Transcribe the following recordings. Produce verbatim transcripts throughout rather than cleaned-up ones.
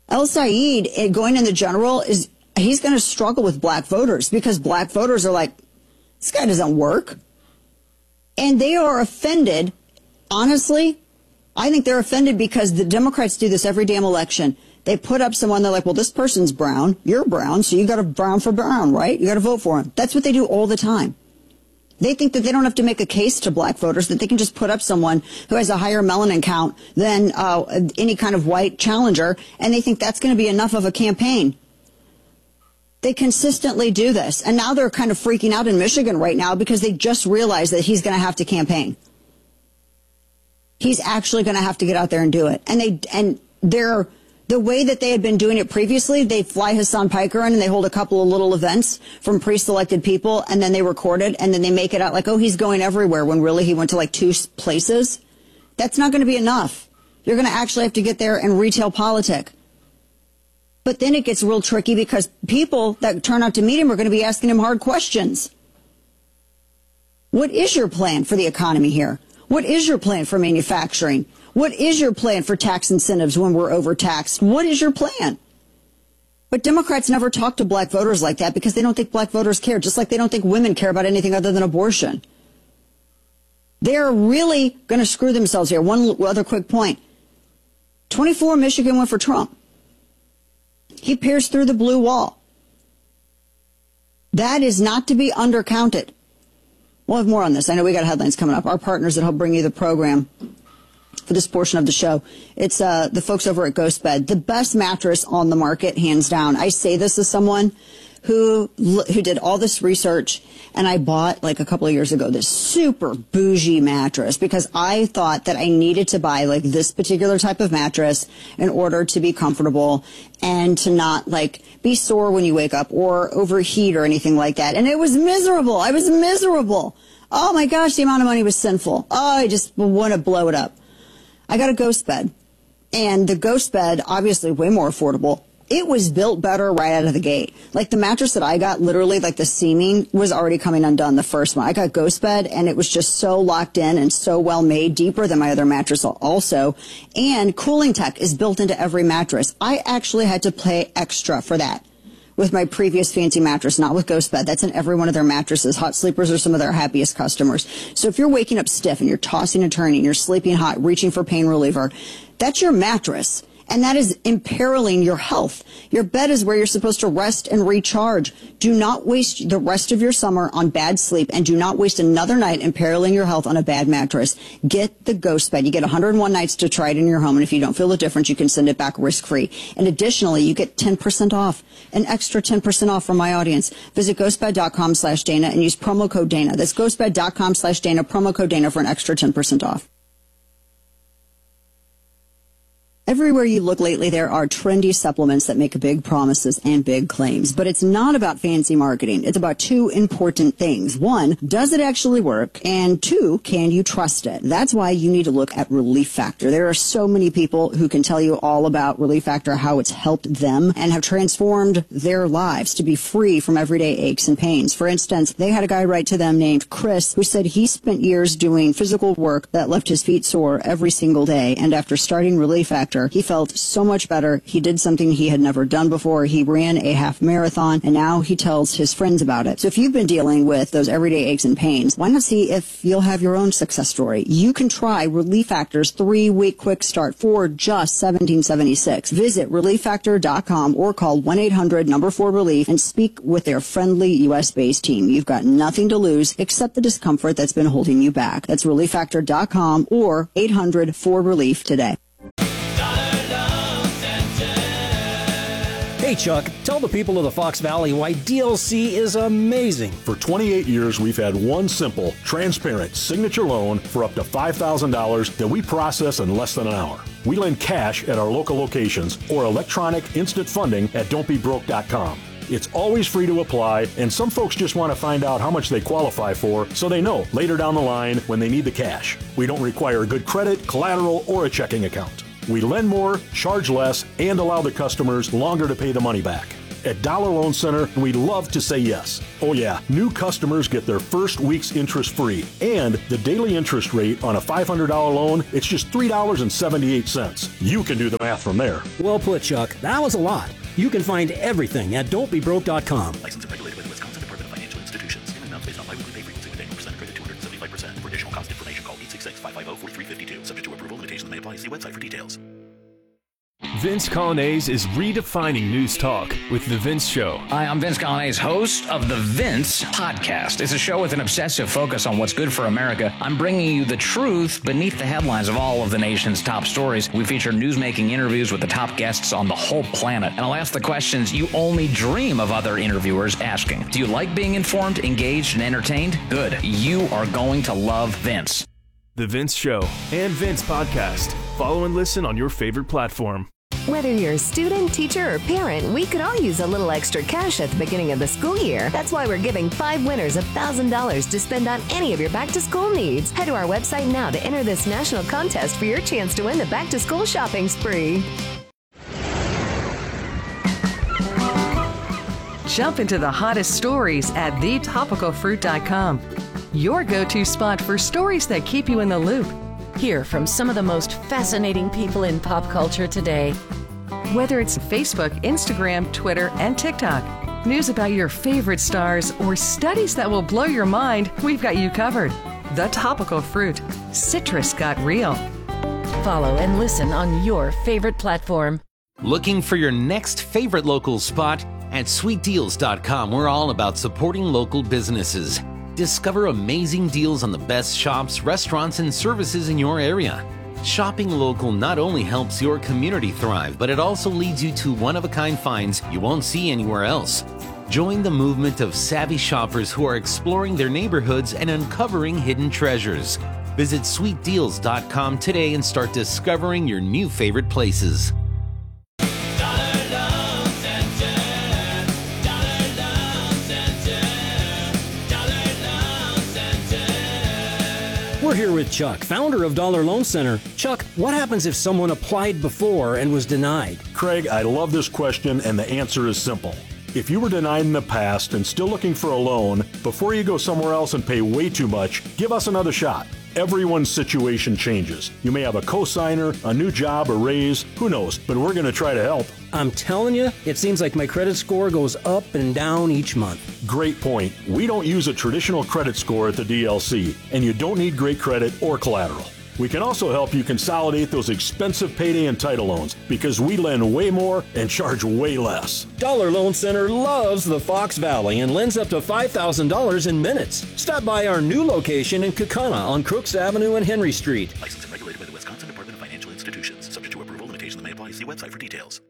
El Sayed, going in the general, is he's going to struggle with black voters because black voters are like, this guy doesn't work. And they are offended. Honestly, I think they're offended because the Democrats do this every damn election. They put up someone, they're like, well, this person's brown. You're brown, so you got to brown for brown, right? You got to vote for him. That's what they do all the time. They think that they don't have to make a case to black voters, that they can just put up someone who has a higher melanin count than uh, any kind of white challenger, and they think that's going to be enough of a campaign. They consistently do this. And now they're kind of freaking out in Michigan right now because they just realized that he's going to have to campaign. He's actually going to have to get out there and do it. And they and they're the way that they had been doing it previously, they fly Hassan Piker in and they hold a couple of little events from pre-selected people and then they record it and then they make it out like, oh, he's going everywhere when really he went to like two places. That's not going to be enough. You're going to actually have to get there and retail politic. But then it gets real tricky because people that turn out to meet him are going to be asking him hard questions. What is your plan for the economy here? What is your plan for manufacturing? What is your plan for tax incentives when we're overtaxed? What is your plan? But Democrats never talk to black voters like that because they don't think black voters care, just like they don't think women care about anything other than abortion. They're really going to screw themselves here. One other quick point. twenty-four, Michigan went for Trump. He pierced through the blue wall. That is not to be undercounted. We'll have more on this. I know we got headlines coming up. Our partners that help bring you the program for this portion of the show, it's uh, the folks over at GhostBed. The best mattress on the market, hands down. I say this as someone who who did all this research, and I bought, like a couple of years ago, this super bougie mattress because I thought that I needed to buy, like, this particular type of mattress in order to be comfortable and to not, like, be sore when you wake up or overheat or anything like that. And it was miserable. I was miserable. Oh, my gosh, the amount of money was sinful. Oh, I just want to blow it up. I got a GhostBed, and the GhostBed, obviously way more affordable. It was built better right out of the gate. Like the mattress that I got, literally, like the seaming was already coming undone the first one. I got GhostBed, and it was just so locked in and so well made, deeper than my other mattress also. And cooling tech is built into every mattress. I actually had to pay extra for that with my previous fancy mattress, not with GhostBed. That's in every one of their mattresses. Hot sleepers are some of their happiest customers. So if you're waking up stiff and you're tossing and turning, you're sleeping hot, reaching for pain reliever, that's your mattress. And that is imperiling your health. Your bed is where you're supposed to rest and recharge. Do not waste the rest of your summer on bad sleep, and do not waste another night imperiling your health on a bad mattress. Get the GhostBed. You get one hundred one nights to try it in your home, and if you don't feel the difference, you can send it back risk-free. And additionally, you get ten percent off, an extra ten percent off from my audience. Visit ghostbed.com slash Dana and use promo code Dana. That's ghostbed.com slash Dana, promo code Dana for an extra ten percent off. Everywhere you look lately, there are trendy supplements that make big promises and big claims. But it's not about fancy marketing. It's about two important things. One, does it actually work? And two, can you trust it? That's why you need to look at Relief Factor. There are so many people who can tell you all about Relief Factor, how it's helped them and have transformed their lives to be free from everyday aches and pains. For instance, they had a guy write to them named Chris who said he spent years doing physical work that left his feet sore every single day. And after starting Relief Factor, he felt so much better. He did something he had never done before. He ran a half marathon, and now he tells his friends about it. So if you've been dealing with those everyday aches and pains, why not see if you'll have your own success story? You can try Relief Factor's three-week quick start for just seventeen seventy-six. Visit relief factor dot com or call one eight hundred number four relief and speak with their friendly U S-based team. You've got nothing to lose except the discomfort that's been holding you back. That's relief factor dot com or eight hundred four relief today. Hey, Chuck, tell the people of the Fox Valley why D L C is amazing. For twenty-eight years, we've had one simple, transparent signature loan for up to five thousand dollars that we process in less than an hour. We lend cash at our local locations or electronic instant funding at don't be broke dot com. It's always free to apply, and some folks just want to find out how much they qualify for so they know later down the line when they need the cash. We don't require good credit, collateral, or a checking account. We lend more, charge less, and allow the customers longer to pay the money back. At Dollar Loan Center, we love to say yes. Oh yeah, new customers get their first week's interest free. And the daily interest rate on a five hundred dollars loan, it's just three dollars and seventy-eight cents. You can do the math from there. Well put, Chuck. That was a lot. You can find everything at don't be broke dot com. Licensed and regulated by the Wisconsin Department of Financial Institutions. Payment amounts based on biweekly pay frequency with annual percent credit two hundred seventy-five percent. For additional cost information, call eight six six, five five zero, four three five two. Subject to approval, limitations may apply. See website for details. Vince Colonnese is redefining news talk with The Vince Show. Hi, I'm Vince Colonnese, host of The Vince Podcast. It's a show with an obsessive focus on what's good for America. I'm bringing you the truth beneath the headlines of all of the nation's top stories. We feature newsmaking interviews with the top guests on the whole planet. And I'll ask the questions you only dream of other interviewers asking. Do you like being informed, engaged, and entertained? Good. You are going to love Vince. The Vince Show and Vince Podcast. Follow and listen on your favorite platform. Whether you're a student, teacher, or parent, we could all use a little extra cash at the beginning of the school year. That's why we're giving five winners one thousand dollars to spend on any of your back-to-school needs. Head to our website now to enter this national contest for your chance to win the back-to-school shopping spree. Jump into the hottest stories at the topical fruit dot com. Your go-to spot for stories that keep you in the loop. Hear from some of the most fascinating people in pop culture today. Whether it's Facebook, Instagram, Twitter, and TikTok, news about your favorite stars, or studies that will blow your mind, we've got you covered. The Topical Fruit. Citrus got real. Follow and listen on your favorite platform. Looking for your next favorite local spot? At sweet deals dot com, we're all about supporting local businesses. Discover amazing deals on the best shops, restaurants, and services in your area. Shopping local not only helps your community thrive, but it also leads you to one-of-a-kind finds you won't see anywhere else. Join the movement of savvy shoppers who are exploring their neighborhoods and uncovering hidden treasures. Visit sweet deals dot com today and start discovering your new favorite places. We're here with Chuck, founder of Dollar Loan Center. Chuck, what happens if someone applied before and was denied? Craig, I love this question, and the answer is simple. If you were denied in the past and still looking for a loan, before you go somewhere else and pay way too much, give us another shot. Everyone's situation changes. You may have a cosigner, a new job, a raise, who knows, but we're going to try to help. I'm telling you, it seems like my credit score goes up and down each month. Great point. We don't use a traditional credit score at the D L C, and you don't need great credit or collateral. We can also help you consolidate those expensive payday and title loans because we lend way more and charge way less. Dollar Loan Center loves the Fox Valley and lends up to five thousand dollars in minutes. Stop by our new location in Kaukauna on Crooks Avenue and Henry Street. Licensed and regulated by the Wisconsin Department of Financial Institutions. Subject to approval, limitations may apply. See website for details.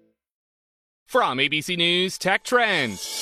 From A B C News Tech Trends.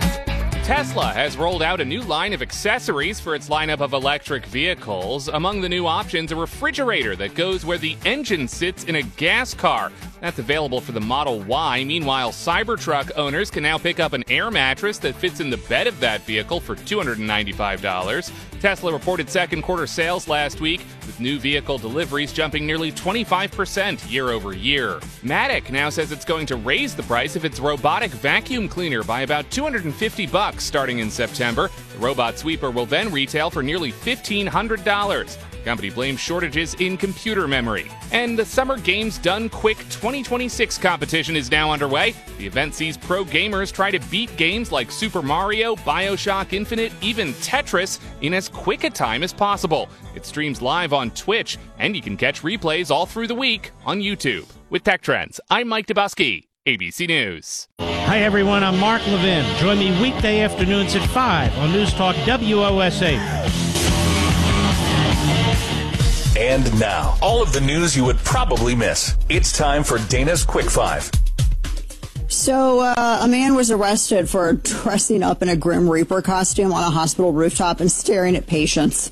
Tesla has rolled out a new line of accessories for its lineup of electric vehicles. Among the new options, a refrigerator that goes where the engine sits in a gas car. That's available for the Model Y. Meanwhile, Cybertruck owners can now pick up an air mattress that fits in the bed of that vehicle for two hundred ninety-five dollars. Tesla reported second quarter sales last week, with new vehicle deliveries jumping nearly twenty-five percent year over year. Matic now says it's going to raise the price of its robotic vacuum cleaner by about two hundred fifty bucks starting in September. The robot sweeper will then retail for nearly fifteen hundred dollars. The company blames shortages in computer memory. And the Summer Games Done Quick twenty twenty-six competition is now underway. The event sees pro gamers try to beat games like Super Mario, BioShock Infinite, even Tetris in as quick a time as possible. It streams live on Twitch, and you can catch replays all through the week on YouTube. With Tech Trends, I'm Mike Dubusky, A B C News. Hi, everyone. I'm Mark Levin. Join me weekday afternoons at five on News Talk W O S A. And now, all of the news you would probably miss. It's time for Dana's Quick Five. So uh, a man was arrested for dressing up in a Grim Reaper costume on a hospital rooftop and staring at patients.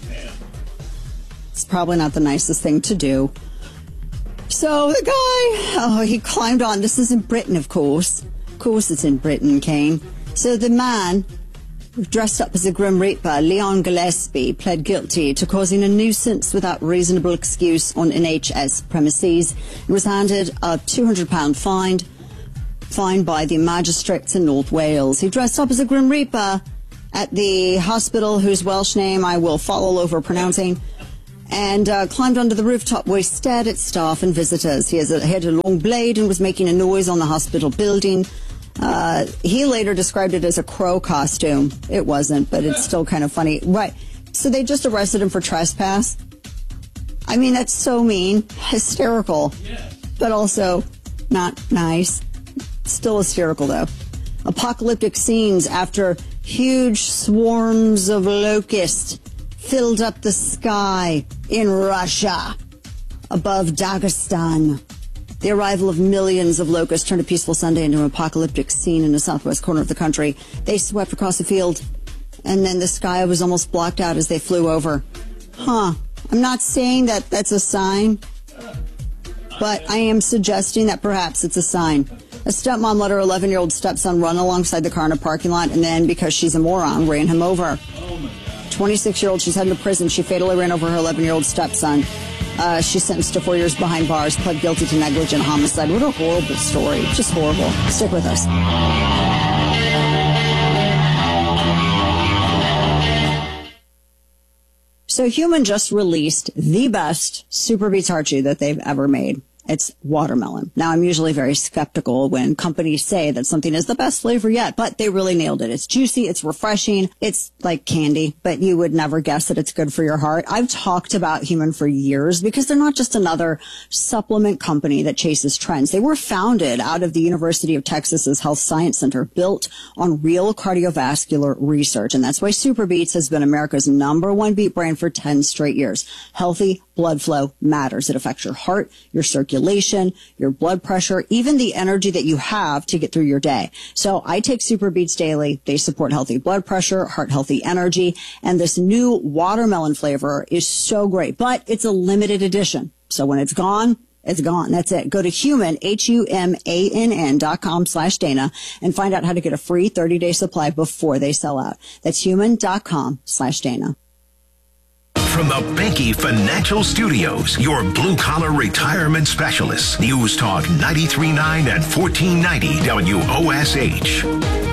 It's probably not the nicest thing to do. So the guy, oh, he climbed on. This is in Britain, of course. Of course it's in Britain, Kane. So the man, dressed up as a Grim Reaper, Leon Gillespie, pled guilty to causing a nuisance without reasonable excuse on N H S premises. He was handed a two hundred pound fine. fined by the magistrates in North Wales. He dressed up as a Grim Reaper at the hospital, whose Welsh name I will fall all over pronouncing, and uh, climbed onto the rooftop where he stared at staff and visitors. He has a, had a long blade and was making a noise on the hospital building. Uh, he later described it as a crow costume. It wasn't, but it's still kind of funny. Right. So they just arrested him for trespass. I mean, that's so mean. Hysterical. But also not nice. Still hysterical, though. Apocalyptic scenes after huge swarms of locusts filled up the sky in Russia above Dagestan. The arrival of millions of locusts turned a peaceful Sunday into an apocalyptic scene in the southwest corner of the country. They swept across the field, and then the sky was almost blocked out as they flew over. Huh. I'm not saying that that's a sign, but I am suggesting that perhaps it's a sign. A stepmom let her eleven-year-old stepson run alongside the car in a parking lot, and then, because she's a moron, ran him over. twenty-six-year-old, she's heading to prison. She fatally ran over her eleven-year-old stepson. Uh, she's sentenced to four years behind bars, pled guilty to negligent homicide. What a horrible story. Just horrible. Stick with us. So Human just released the best Super Beets Heart Chew that they've ever made. It's watermelon. Now, I'm usually very skeptical when companies say that something is the best flavor yet, but they really nailed it. It's juicy. It's refreshing. It's like candy, but you would never guess that it's good for your heart. I've talked about Human for years because they're not just another supplement company that chases trends. They were founded out of the University of Texas's Health Science Center, built on real cardiovascular research. And that's why Super Beets has been America's number one beet brand for ten straight years. Healthy blood flow matters. It affects your heart, your circulation, your blood pressure, even the energy that you have to get through your day. So I take Super Beets daily. They support healthy blood pressure, heart healthy energy, and this new watermelon flavor is so great, but it's a limited edition. So when it's gone, it's gone. That's it. Go to Human, H U M A N N dot com slash Dana and find out how to get a free thirty-day supply before they sell out. That's human dot com slash Dana. From the Banky Financial Studios, your blue-collar retirement specialist. News Talk ninety-three point nine and fourteen ninety W O S H.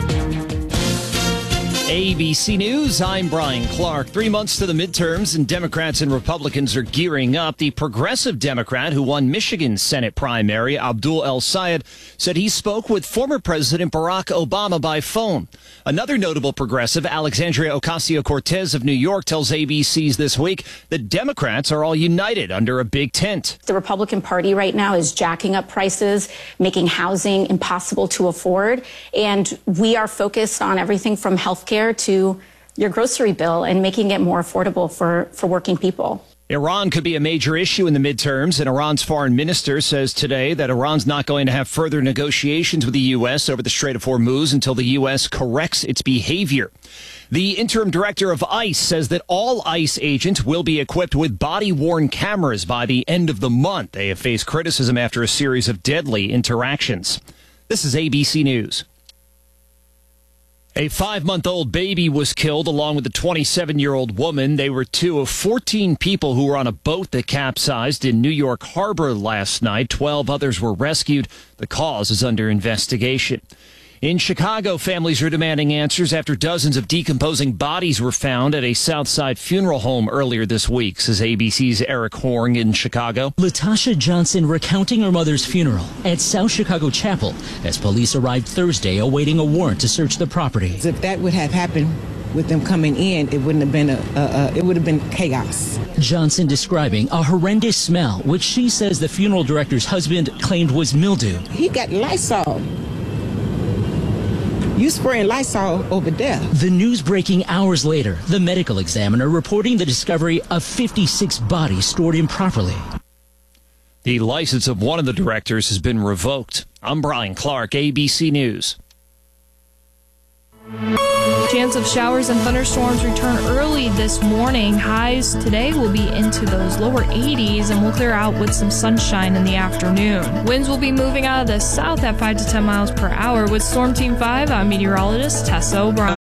A B C News, I'm Brian Clark. Three months to the midterms, and Democrats and Republicans are gearing up. The progressive Democrat who won Michigan's Senate primary, Abdul El-Sayed, said he spoke with former President Barack Obama by phone. Another notable progressive, Alexandria Ocasio-Cortez of New York, tells A B C's This Week that Democrats are all united under a big tent. The Republican Party right now is jacking up prices, making housing impossible to afford, and we are focused on everything from health care to your grocery bill and making it more affordable for, for working people. Iran could be a major issue in the midterms, and Iran's foreign minister says today that Iran's not going to have further negotiations with the U S over the Strait of Hormuz until the U S corrects its behavior. The interim director of ICE says that all ICE agents will be equipped with body-worn cameras by the end of the month. They have faced criticism after a series of deadly interactions. This is A B C News. A five-month-old baby was killed along with a twenty-seven-year-old woman. They were two of fourteen people who were on a boat that capsized in New York Harbor last night. Twelve others were rescued. The cause is under investigation. In Chicago, families are demanding answers after dozens of decomposing bodies were found at a Southside funeral home earlier this week, says A B C's Eric Horng in Chicago. Latasha Johnson recounting her mother's funeral at South Chicago Chapel as police arrived Thursday awaiting a warrant to search the property. If that would have happened with them coming in, it wouldn't have been a, a, a it would have been chaos. Johnson describing a horrendous smell, which she says the funeral director's husband claimed was mildew. He got Lysol. You spraying Lysol over there. The news breaking hours later, the medical examiner reporting the discovery of fifty-six bodies stored improperly. The license of one of the directors has been revoked. I'm Brian Clark, A B C News. Chance of showers and thunderstorms return early this morning. Highs today will be into those lower eighties and will clear out with some sunshine in the afternoon. Winds will be moving out of the south at five to ten miles per hour. With Storm Team five, I'm meteorologist Tessa O'Brien.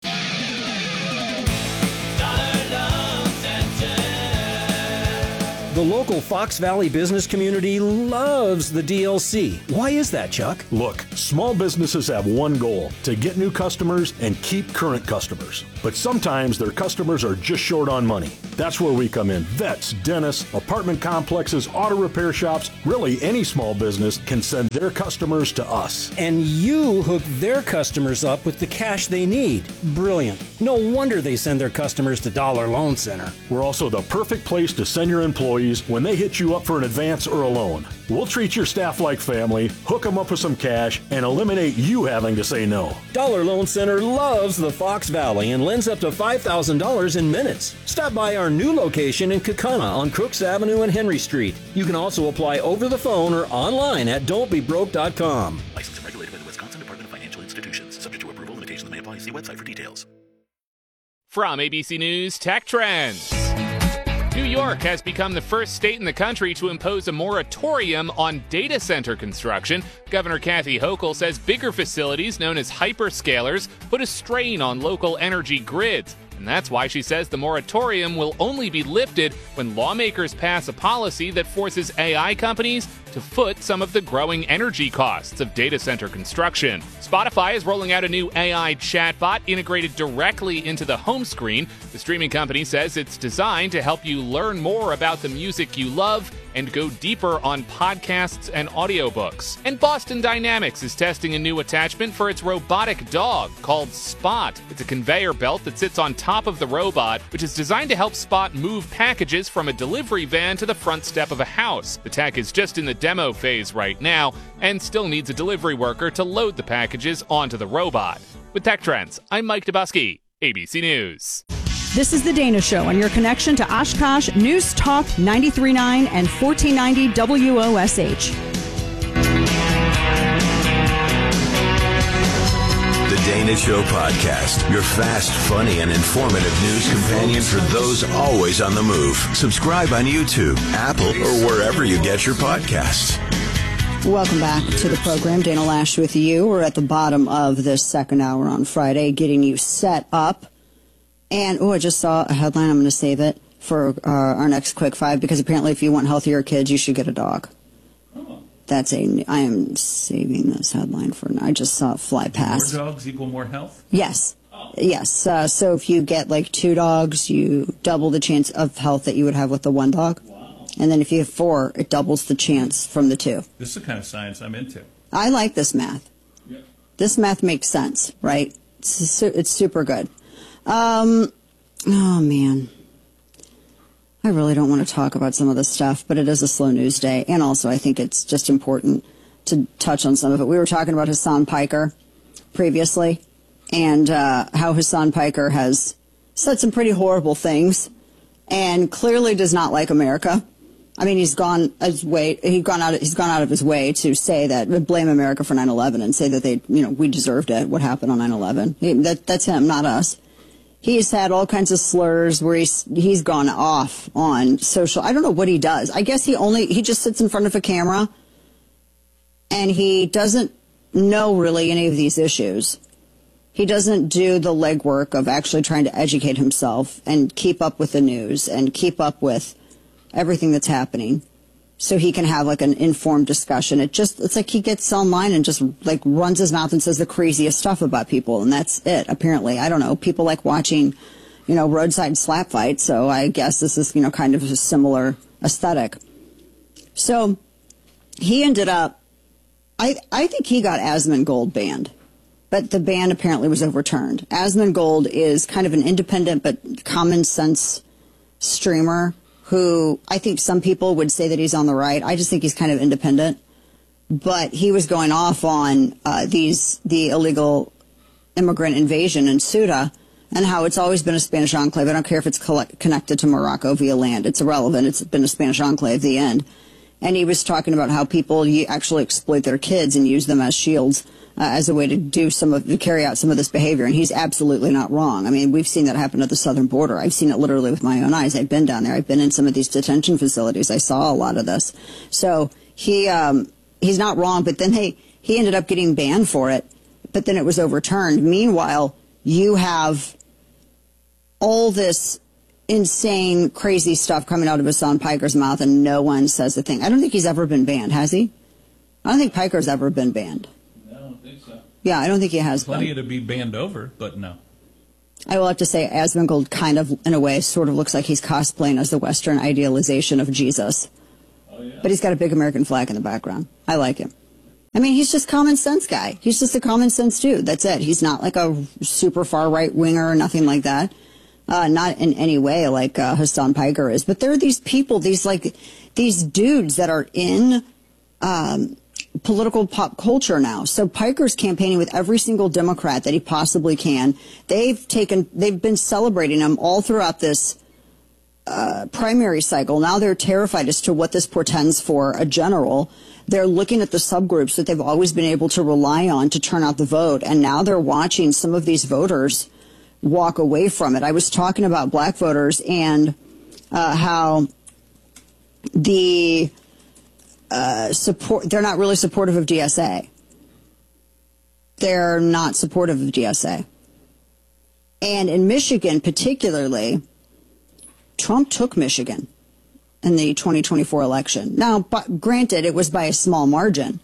The local Fox Valley business community loves the D L C. Why is that, Chuck? Look, small businesses have one goal, to get new customers and keep current customers. But sometimes their customers are just short on money. That's where we come in. Vets, dentists, apartment complexes, auto repair shops, really any small business can send their customers to us. And you hook their customers up with the cash they need. Brilliant. No wonder they send their customers to Dollar Loan Center. We're also the perfect place to send your employees when they hit you up for an advance or a loan. We'll treat your staff like family, hook them up with some cash, and eliminate you having to say no. Dollar Loan Center loves the Fox Valley and lends up to five thousand dollars in minutes. Stop by our new location in Kaukauna on Crooks Avenue and Henry Street. You can also apply over the phone or online at don't be broke dot com. Licensed and regulated by the Wisconsin Department of Financial Institutions. Subject to approval, limitations may apply. See website for details. From A B C News Tech Trends. New York has become the first state in the country to impose a moratorium on data center construction. Governor Kathy Hochul says bigger facilities known as hyperscalers put a strain on local energy grids. And that's why she says the moratorium will only be lifted when lawmakers pass a policy that forces A I companies to foot some of the growing energy costs of data center construction. Spotify is rolling out a new A I chatbot integrated directly into the home screen. The streaming company says it's designed to help you learn more about the music you love and go deeper on podcasts and audiobooks. And Boston Dynamics is testing a new attachment for its robotic dog called Spot. It's a conveyor belt that sits on top of the robot, which is designed to help Spot move packages from a delivery van to the front step of a house. The tech is just in the demo phase right now and still needs a delivery worker to load the packages onto the robot. With Tech Trends, I'm Mike Dubusky, A B C News. This is The Dana Show on your connection to Oshkosh News Talk ninety-three point nine and fourteen ninety W O S H. The Dana Show podcast, your fast, funny, and informative news companion for those always on the move. Subscribe on YouTube, Apple, or wherever you get your podcasts. Welcome back to the program. Dana Lash with you. We're at the bottom of this second hour on Friday, getting you set up. And, oh, I just saw a headline. I'm going to save it for uh, our next Quick Five, because apparently if you want healthier kids, you should get a dog. Oh. That's a, I am saving this headline for, I just saw it fly past. More dogs equal more health? Yes. Oh. Yes. Uh, so if you get like two dogs, you double the chance of health that you would have with the one dog. Wow. And then if you have four, it doubles the chance from the two. This is the kind of science I'm into. I like this math. Yep. This math makes sense, right? It's, it's super good. Um, oh man, I really don't want to talk about some of this stuff, but it is a slow news day. And also I think it's just important to touch on some of it. We were talking about Hassan Piker previously, and, uh, how Hassan Piker has said some pretty horrible things and clearly does not like America. I mean, he's gone his way, he's gone out, he's gone out of his way to say that, blame America for nine eleven and say that they, you know, we deserved it, what happened on nine eleven. That, that's him, not us. He's had all kinds of slurs where he's he's gone off on social. I don't know what he does. I guess he only he just sits in front of a camera and he doesn't know really any of these issues. He doesn't do the legwork of actually trying to educate himself and keep up with the news and keep up with everything that's happening, so he can have like an informed discussion. It just, it's like he gets online and just like runs his mouth and says the craziest stuff about people, and that's it, apparently. I don't know. People like watching, you know, roadside slap fights, so I guess this is, you know, kind of a similar aesthetic. So he ended up, I, I think he got Asmongold banned, but the ban apparently was overturned. Asmongold is kind of an independent but common sense streamer who I think some people would say that he's on the right. I just think he's kind of independent. But he was going off on uh, these the illegal immigrant invasion in Ceuta and how it's always been a Spanish enclave. I don't care if it's collect, connected to Morocco via land. It's irrelevant. It's been a Spanish enclave, the end. And he was talking about how people actually exploit their kids and use them as shields uh, as a way to do some of, to carry out some of this behavior. And he's absolutely not wrong. I mean, we've seen that happen at the southern border. I've seen it literally with my own eyes. I've been down there. I've been in some of these detention facilities. I saw a lot of this. So he, um, he's not wrong, but then they, he ended up getting banned for it, but then it was overturned. Meanwhile, you have all this insane, crazy stuff coming out of Hassan Piker's mouth, and no one says a thing. I don't think he's ever been banned, has he? I don't think Piker's ever been banned. I don't think so. Yeah, I don't think he has Plenty been. to be banned over, but no. I will have to say, Asmongold kind of, in a way, sort of looks like he's cosplaying as the Western idealization of Jesus. Oh, yeah. But he's got a big American flag in the background. I like him. I mean, he's just common sense guy. He's just a common sense dude. That's it. He's not like a super far right winger or nothing like that. Uh, not in any way like uh, Hassan Piker is. But there are these people, these like, these dudes that are in um, political pop culture now. So Piker's campaigning with every single Democrat that he possibly can. They've taken, they've been celebrating him all throughout this uh, primary cycle. Now they're terrified as to what this portends for a general. They're looking at the subgroups that they've always been able to rely on to turn out the vote. And now they're watching some of these voters walk away from it. I was talking about black voters and uh, how the uh, support, they're not really supportive of D S A. They're not supportive of D S A. And in Michigan particularly, Trump took Michigan in the twenty twenty-four election. Now, but granted, it was by a small margin.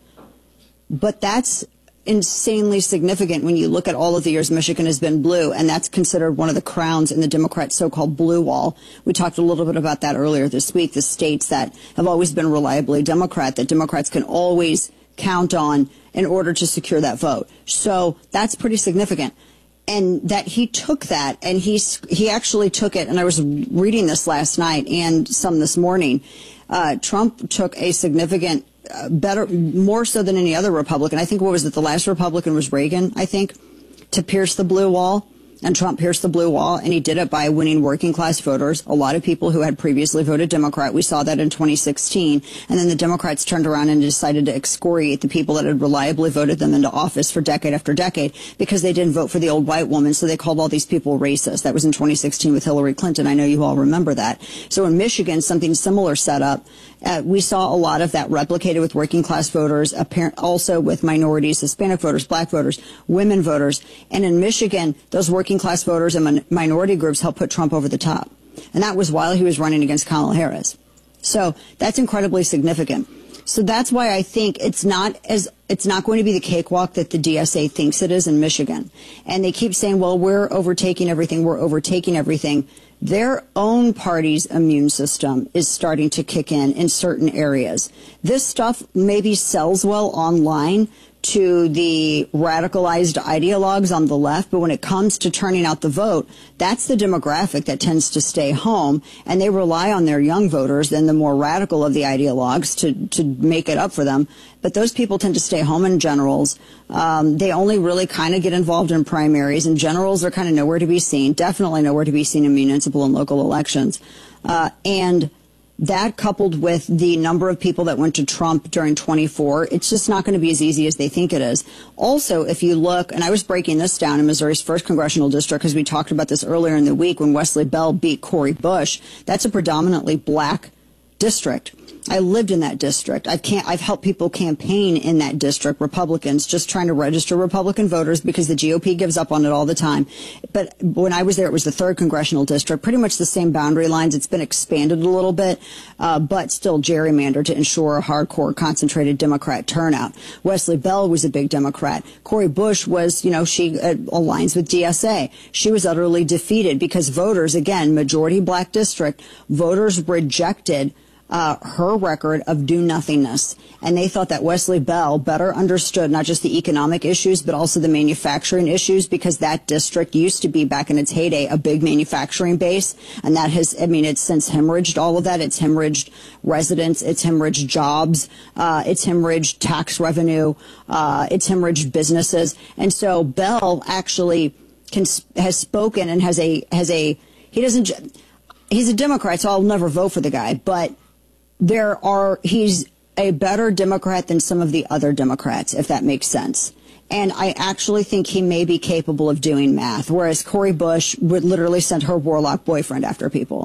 But that's insanely significant when you look at all of the years Michigan has been blue, and that's considered one of the crowns in the Democrats' so-called blue wall. We talked a little bit about that earlier this week, the states that have always been reliably Democrat, that Democrats can always count on in order to secure that vote. So that's pretty significant. And that he took that, and he's, he actually took it, and I was reading this last night and some this morning. Uh, Trump took a significant, uh, better, more so than any other Republican. I think, what was it, the last Republican was Reagan, I think, to pierce the blue wall. And Trump pierced the blue wall, and he did it by winning working class voters, a lot of people who had previously voted Democrat. We saw that in twenty sixteen. And then the Democrats turned around and decided to excoriate the people that had reliably voted them into office for decade after decade because they didn't vote for the old white woman. So they called all these people racist. That was in twenty sixteen with Hillary Clinton. I know you all remember that. So in Michigan, something similar set up. Uh, we saw a lot of that replicated with working class voters, apparent, also with minorities, Hispanic voters, black voters, women voters. And in Michigan, those working class voters and min- minority groups helped put Trump over the top. And that was while he was running against Kamala Harris. So that's incredibly significant. So that's why I think it's not as it's not going to be the cakewalk that the D S A thinks it is in Michigan. And they keep saying, well, we're overtaking everything. We're overtaking everything. Their own party's immune system is starting to kick in in certain areas. This stuff maybe sells well online to the radicalized ideologues on the left, but when it comes to turning out the vote, that's the demographic that tends to stay home, and they rely on their young voters and the more radical of the ideologues to, to make it up for them. But those people tend to stay home in generals. Um, they only really kind of get involved in primaries, and generals are kind of nowhere to be seen, definitely nowhere to be seen in municipal and local elections. Uh, and that, coupled with the number of people that went to Trump during twenty-four, it's just not going to be as easy as they think it is. Also, if you look, and I was breaking this down in Missouri's first congressional district because we talked about this earlier in the week when Wesley Bell beat Cori Bush. That's a predominantly black district. I lived in that district. I can't, I've helped people campaign in that district, Republicans, just trying to register Republican voters because the G O P gives up on it all the time. But when I was there, it was the third congressional district, pretty much the same boundary lines. It's been expanded a little bit, uh, but still gerrymandered to ensure a hardcore, concentrated Democrat turnout. Wesley Bell was a big Democrat. Cori Bush was, you know, she uh, aligns with D S A. She was utterly defeated because voters, again, majority black district, voters rejected Uh, her record of do-nothingness. And they thought that Wesley Bell better understood not just the economic issues, but also the manufacturing issues, because that district used to be, back in its heyday, a big manufacturing base. And that has, I mean, it's since hemorrhaged all of that. It's hemorrhaged residents. It's hemorrhaged jobs. Uh, it's hemorrhaged tax revenue. Uh, it's hemorrhaged businesses. And so Bell actually can, has spoken and has a, has a, he doesn't, he's a Democrat, so I'll never vote for the guy, but there are, he's a better Democrat than some of the other Democrats, if that makes sense. And I actually think he may be capable of doing math, whereas Cori Bush would literally send her warlock boyfriend after people.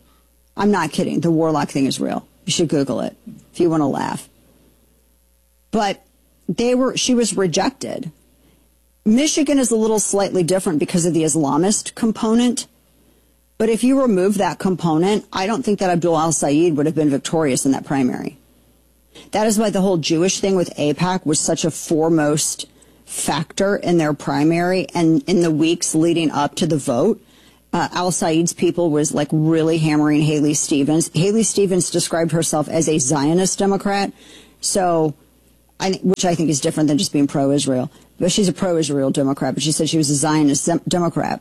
I'm not kidding. The warlock thing is real. You should Google it if you want to laugh. But they were, she was rejected. Michigan is a little slightly different because of the Islamist component. But if you remove that component, I don't think that Abdul al-Sayed would have been victorious in that primary. That is why the whole Jewish thing with AIPAC was such a foremost factor in their primary. And in the weeks leading up to the vote, uh, al-Sayed's people was like really hammering Haley Stevens. Haley Stevens described herself as a Zionist Democrat, so I, which I think is different than just being pro-Israel. But she's a pro-Israel Democrat, but she said she was a Zionist Democrat.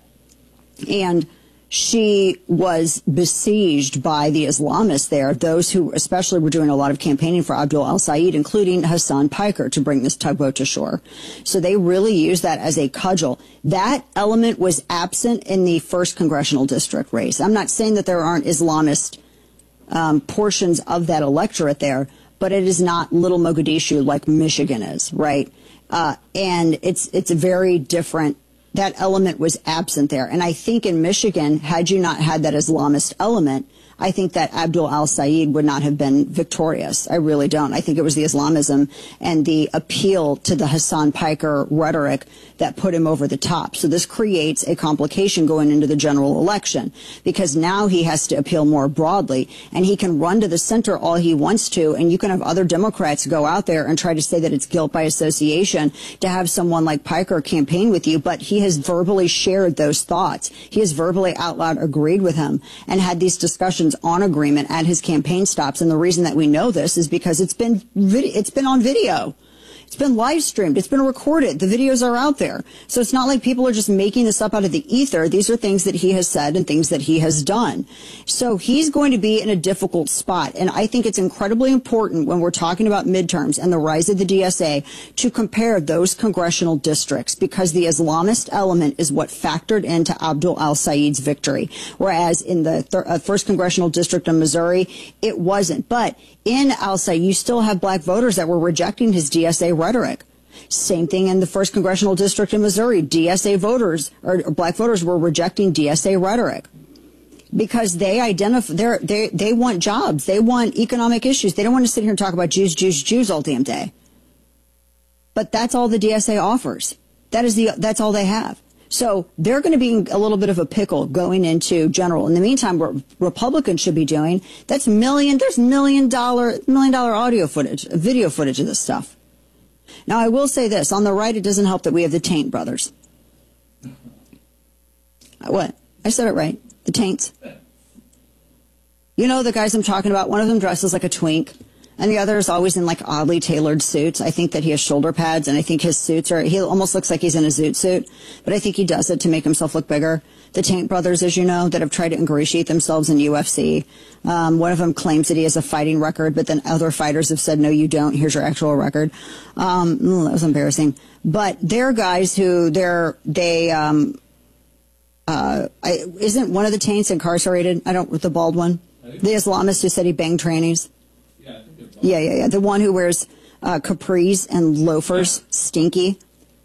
And she was besieged by the Islamists there, those who especially were doing a lot of campaigning for Abdul al-Sayed, including Hassan Piker, to bring this tugboat to shore. So they really used that as a cudgel. That element was absent in the first congressional district race. I'm not saying that there aren't Islamist um, portions of that electorate there, but it is not Little Mogadishu like Michigan is, right? Uh, and it's it's a very different. That element was absent there. And I think in Michigan, had you not had that Islamist element, I think that Abdul al-Sayed would not have been victorious. I really don't. I think it was the Islamism and the appeal to the Hassan Piker rhetoric that put him over the top. So this creates a complication going into the general election, because now he has to appeal more broadly, and he can run to the center all he wants to, and you can have other Democrats go out there and try to say that it's guilt by association to have someone like Piker campaign with you, but he has verbally shared those thoughts. He has verbally out loud agreed with him and had these discussions on agreement at his campaign stops. And the reason that we know this is because it's been vid- it's been on video. It's been live streamed. It's been recorded. The videos are out there. So it's not like people are just making this up out of the ether. These are things that he has said and things that he has done. So he's going to be in a difficult spot. And I think it's incredibly important when we're talking about midterms and the rise of the D S A to compare those congressional districts, because the Islamist element is what factored into Abdul al-Sayed's victory. Whereas in the th- uh, first congressional district in Missouri, it wasn't. But in al-Sayed, you still have black voters that were rejecting his D S A rhetoric. Same thing in the first congressional district in Missouri. D S A voters, or black voters, were rejecting D S A rhetoric because they identify, they're, they they want jobs, they want economic issues. They don't want to sit here and talk about Jews, Jews, Jews all damn day. But that's all the D S A offers. That is the that's all they have. So they're going to be in a little bit of a pickle going into general. In the meantime, what Republicans should be doing, that's million, there's million dollar, million dollar audio footage, video footage of this stuff. Now, I will say this. On the right, it doesn't help that we have the Taint brothers. What? I said it right. The Taints. You know the guys I'm talking about? One of them dresses like a twink, and the other is always in like oddly tailored suits. I think that he has shoulder pads, and I think his suits are, he almost looks like he's in a zoot suit, but I think he does it to make himself look bigger. The Taint brothers, as you know, that have tried to ingratiate themselves in U F C. Um, one of them claims that he has a fighting record, but then other fighters have said, no, you don't. Here's your actual record. Um, that was embarrassing. But they're guys who they're, they, um, uh, I, isn't one of the Taints incarcerated? I don't, with the bald one? The Islamist who said he banged trannies? Yeah, I think it's yeah, yeah, yeah. The one who wears uh, capris and loafers, stinky,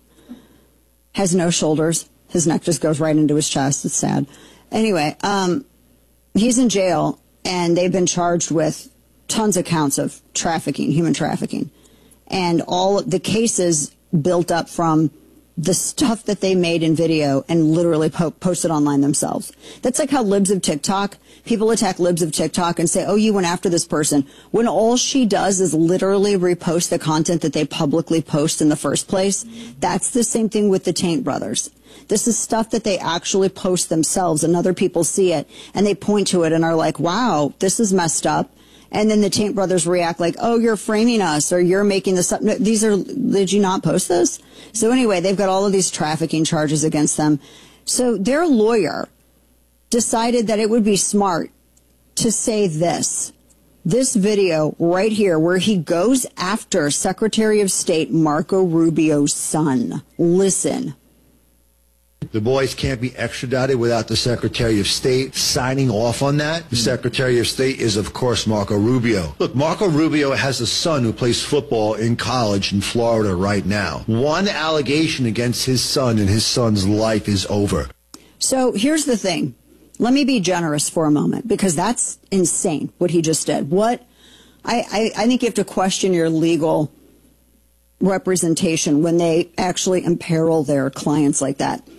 has no shoulders. His neck just goes right into his chest. It's sad. Anyway, um, he's in jail, and they've been charged with tons of counts of trafficking, human trafficking. And all the cases built up from the stuff that they made in video and literally po- posted online themselves. That's like how libs of TikTok, people attack libs of TikTok and say, oh, you went after this person, when all she does is literally repost the content that they publicly post in the first place. That's the same thing with the Taint brothers. This is stuff that they actually post themselves, and other people see it, and they point to it and are like, wow, this is messed up. And then the Taint brothers react like, oh, you're framing us, or you're making this up. No, these are, did you not post this? So anyway, they've got all of these trafficking charges against them. So their lawyer decided that it would be smart to say this. This video right here, where he goes after Secretary of State Marco Rubio's son. Listen. The boys can't be extradited without the Secretary of State signing off on that. The Secretary of State is, of course, Marco Rubio. Look, Marco Rubio has a son who plays football in college in Florida right now. One allegation against his son and his son's life is over. So here's the thing. Let me be generous for a moment, because that's insane what he just did. What I, I, I think you have to question your legal representation when they actually imperil their clients like that.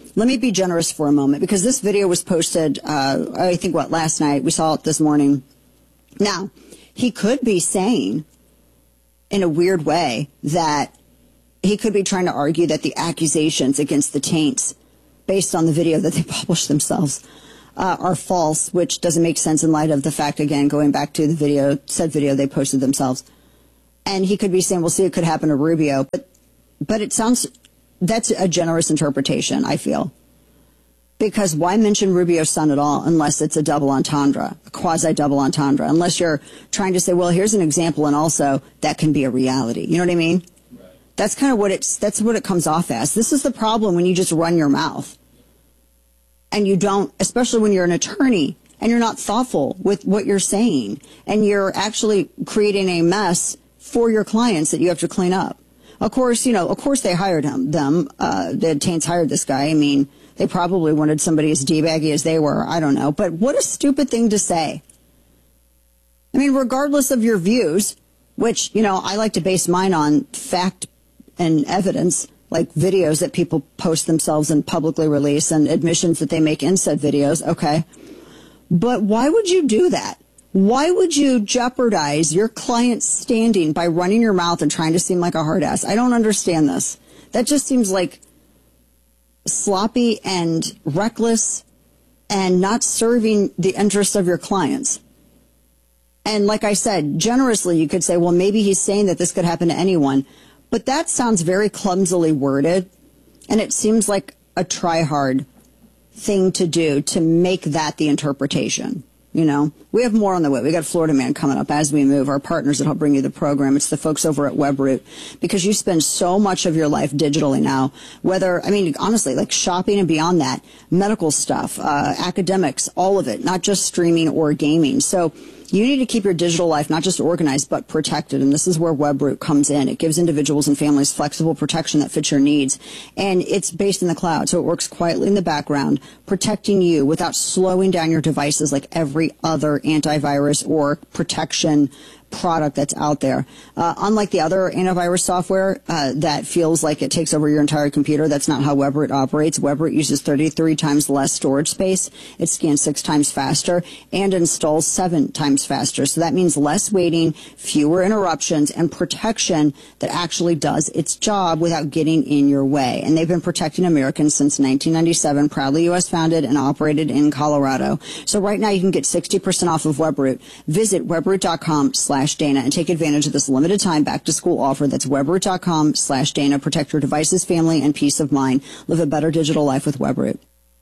let me be generous for a moment, because this video was posted, uh, I think, what, last night. We saw it this morning. Now, he could be saying, in a weird way, that he could be trying to argue that the accusations against the Taints, based on the video that they published themselves, uh, are false, which doesn't make sense in light of the fact, again, going back to the video, said video they posted themselves. And he could be saying, we'll see, it could happen to Rubio. But, but it sounds, that's a generous interpretation, I feel. Because why mention Rubio's son at all unless it's a double entendre, a quasi-double entendre, unless you're trying to say, well, here's an example, and also that can be a reality. You know what I mean? Right. That's kind of what it's, that's what it comes off as. This is the problem when you just run your mouth. And you don't, especially when you're an attorney, and you're not thoughtful with what you're saying, and you're actually creating a mess for your clients that you have to clean up. Of course, you know, of course they hired him, them, uh, the Taints hired this guy. I mean, they probably wanted somebody as D-baggy as they were. I don't know. But what a stupid thing to say. I mean, regardless of your views, which, you know, I like to base mine on fact and evidence, like videos that people post themselves and publicly release and admissions that they make in said videos. Okay. But why would you do that? Why would you jeopardize your client's standing by running your mouth and trying to seem like a hard ass? I don't understand this. That just seems like sloppy and reckless and not serving the interests of your clients. And like I said, generously, you could say, well, maybe he's saying that this could happen to anyone. But that sounds very clumsily worded. And it seems like a try-hard thing to do to make that the interpretation. You know, we have more on the way. We got Florida Man coming up as we move. Our partners that help bring you the program. It's the folks over at WebRoot, because you spend so much of your life digitally now. Whether, I mean, honestly, like shopping and beyond that, medical stuff, uh, academics, all of it, not just streaming or gaming. So you need to keep your digital life not just organized, but protected. And this is where WebRoot comes in. It gives individuals and families flexible protection that fits your needs. And it's based in the cloud, so it works quietly in the background, protecting you without slowing down your devices like every other antivirus or protection product that's out there. Uh, unlike the other antivirus software uh, that feels like it takes over your entire computer, that's not how WebRoot operates. WebRoot uses thirty-three times less storage space. It scans six times faster and installs seven times faster. So that means less waiting, fewer interruptions, and protection that actually does its job without getting in your way. And they've been protecting Americans since nineteen ninety-seven, proudly U S founded and operated in Colorado. So right now you can get sixty percent off of WebRoot. Visit webroot.com slash Dana and take advantage of this limited time back to school offer. That's webroot.com slash Dana. Protect your devices, family, and peace of mind. Live a better digital life with WebRoot.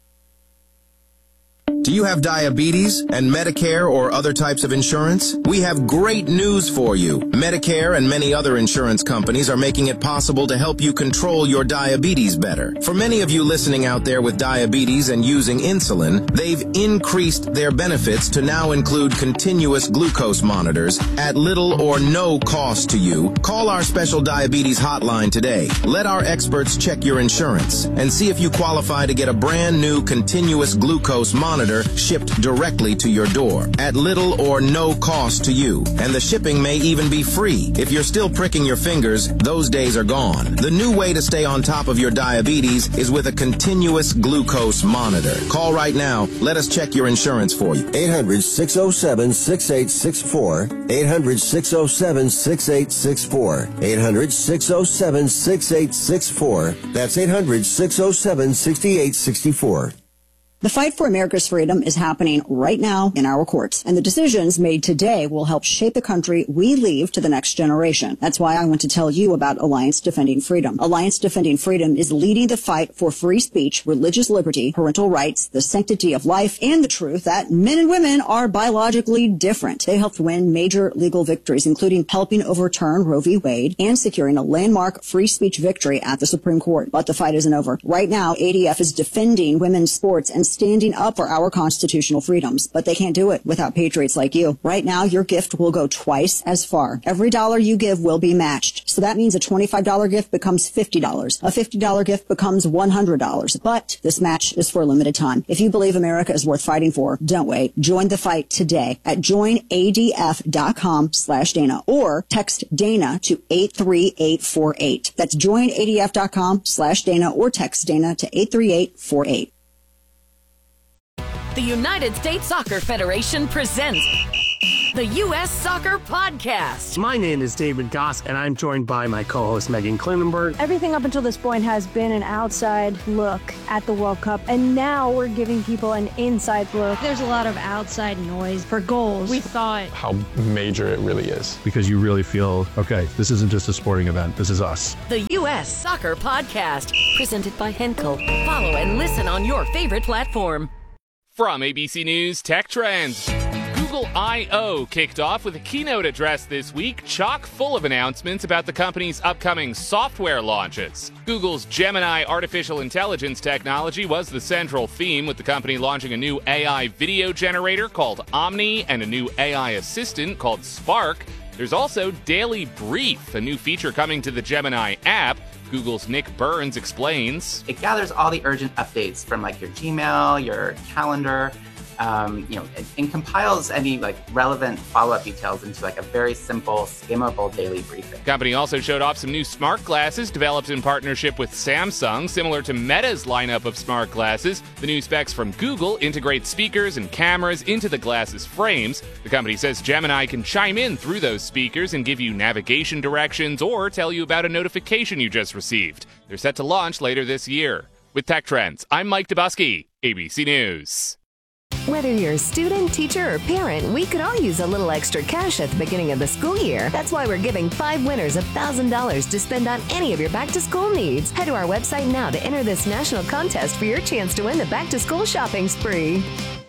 Do you have diabetes and Medicare or other types of insurance? We have great news for you. Medicare and many other insurance companies are making it possible to help you control your diabetes better. For many of you listening out there with diabetes and using insulin, they've increased their benefits to now include continuous glucose monitors at little or no cost to you. Call our special diabetes hotline today. Let our experts check your insurance and see if you qualify to get a brand new continuous glucose monitor shipped directly to your door at little or no cost to you. And the shipping may even be free. If you're still pricking your fingers, those days are gone. The new way to stay on top of your diabetes is with a continuous glucose monitor. Call right now. Let us check your insurance for you. eight hundred, six oh seven, six eight six four. eight hundred, six oh seven, six eight six four. eight hundred, six oh seven, six eight six four. That's eight hundred, six oh seven, six eight six four. The fight for America's freedom is happening right now in our courts, and the decisions made today will help shape the country we leave to the next generation. That's why I want to tell you about Alliance Defending Freedom. Alliance Defending Freedom is leading the fight for free speech, religious liberty, parental rights, the sanctity of life, and the truth that men and women are biologically different. They helped win major legal victories, including helping overturn Roe v. Wade and securing a landmark free speech victory at the Supreme Court. But the fight isn't over. Right now, A D F is defending women's sports and standing up for our constitutional freedoms. But they can't do it without patriots like you. Right now, your gift will go twice as far. Every dollar you give will be matched. So that means a twenty-five dollars gift becomes fifty dollars. A fifty dollars gift becomes one hundred dollars. But this match is for a limited time. If you believe America is worth fighting for, don't wait. Join the fight today at join A D F dot com slash Dana or text Dana to eight three eight four eight. That's join A D F dot com slash Dana or text Dana to eight three eight four eight. The United States Soccer Federation presents the U S Soccer Podcast. My name is David Goss, and I'm joined by my co-host Megan Klinenberg. Everything up until this point has been an outside look at the World Cup, and now we're giving people an inside look. There's a lot of outside noise for goals. We thought how major it really is. Because you really feel, okay, this isn't just a sporting event, this is us. The U S Soccer Podcast, presented by Henkel. Follow and listen on your favorite platform. From A B C News Tech Trends. Google I O kicked off with a keynote address this week, chock full of announcements about the company's upcoming software launches. Google's Gemini artificial intelligence technology was the central theme, with the company launching a new A I video generator called Omni and a new A I assistant called Spark. There's also Daily Brief, a new feature coming to the Gemini app. Google's Nick Burns explains. It gathers all the urgent updates from like your Gmail, your calendar, Um, you know, and, and compiles any like relevant follow-up details into like a very simple, skimmable daily briefing. The company also showed off some new smart glasses developed in partnership with Samsung, similar to Meta's lineup of smart glasses. The new specs from Google integrate speakers and cameras into the glasses frames. The company says Gemini can chime in through those speakers and give you navigation directions or tell you about a notification you just received. They're set to launch later this year. With Tech Trends, I'm Mike Dubusky, A B C News. Whether you're a student, teacher, or parent, we could all use a little extra cash at the beginning of the school year. That's why we're giving five winners one thousand dollars to spend on any of your back-to-school needs. Head to our website now to enter this national contest for your chance to win the back-to-school shopping spree.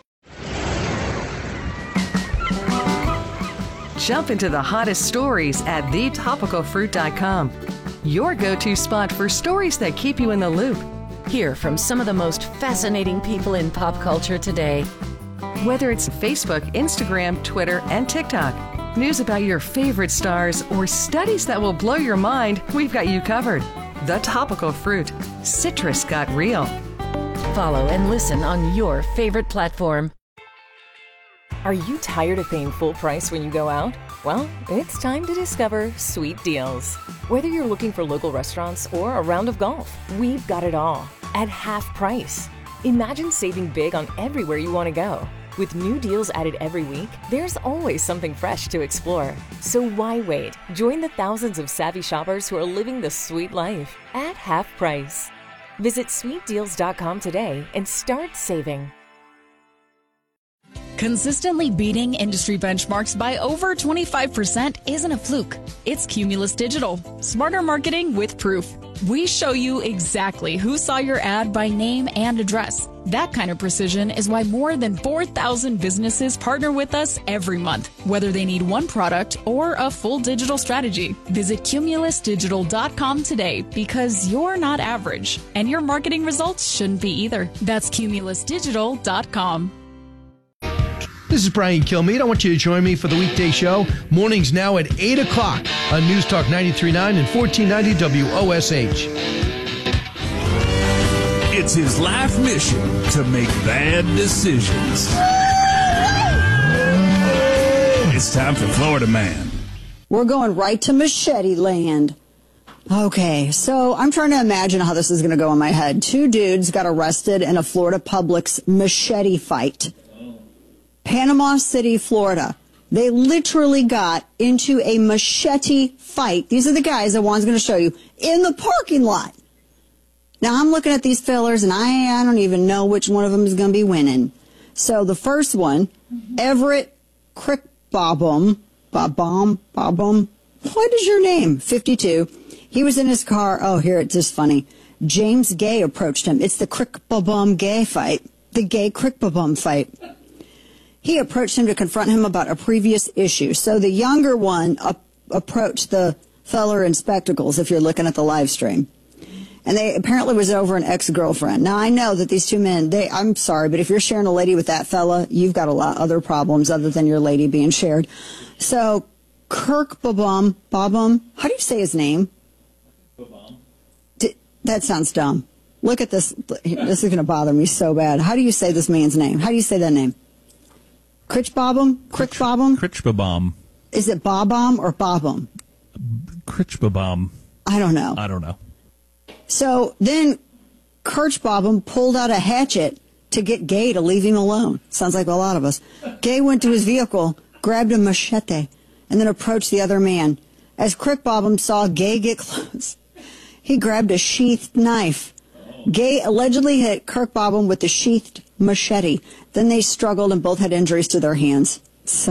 Jump into the hottest stories at the topical fruit dot com. Your go-to spot for stories that keep you in the loop. Hear from some of the most fascinating people in pop culture today. Whether it's Facebook, Instagram, Twitter, and TikTok, news about your favorite stars, or studies that will blow your mind, we've got you covered. The Topical Fruit. Citrus got real. Follow and listen on your favorite platform. Are you tired of paying full price when you go out? Well, it's time to discover Sweet Deals. Whether you're looking for local restaurants or a round of golf, we've got it all at half price. Imagine saving big on everywhere you want to go. With new deals added every week, there's always something fresh to explore. So why wait? Join the thousands of savvy shoppers who are living the sweet life at half price. Visit sweet deals dot com today and start saving. Consistently beating industry benchmarks by over twenty-five percent isn't a fluke. It's Cumulus Digital. Smarter marketing with proof. We show you exactly who saw your ad by name and address. That kind of precision is why more than four thousand businesses partner with us every month, whether they need one product or a full digital strategy. Visit cumulus digital dot com today, because you're not average, and your marketing results shouldn't be either. That's cumulus digital dot com. This is Brian Kilmeade. I want you to join me for the weekday show. Mornings now at eight o'clock on News Talk ninety-three point nine and fourteen ninety W O S H. It's his life mission to make bad decisions. It's time for Florida Man. We're going right to Machete Land. Okay, so I'm trying to imagine how this is going to go in my head. Two dudes got arrested in a Florida Publix machete fight. Panama City, Florida. They literally got into a machete fight. These are the guys that Juan's going to show you in the parking lot. Now, I'm looking at these fellers, and I, I don't even know which one of them is going to be winning. So the first one, Everett Crickbobum, Bobom, Bobum, what is your name? fifty-two. He was in his car. Oh, here, it's just funny. James Gay approached him. It's the Crickbobum Gay fight, the Gay Crickbobum fight. He approached him to confront him about a previous issue. So the younger one up, approached the feller in spectacles, if you're looking at the live stream. And they apparently was over an ex-girlfriend. Now, I know that these two men, they, I'm sorry, but if you're sharing a lady with that fella, you've got a lot of other problems other than your lady being shared. So, Kirk Babum, Babum, how do you say his name? Babum. D- that sounds dumb. Look at this. This is going to bother me so bad. How do you say this man's name? How do you say that name? Critch Babum? Critch Babum? Critch Babum. Is it Babum or Babum? Critch Babum. I don't know. I don't know. So then Kirch Babum pulled out a hatchet to get Gay to leave him alone. Sounds like a lot of us. Gay went to his vehicle, grabbed a machete, and then approached the other man. As Crick Babum saw Gay get close, he grabbed a sheathed knife. Gay allegedly hit Kirk Babum with the sheathed machete. Then they struggled and both had injuries to their hands. So,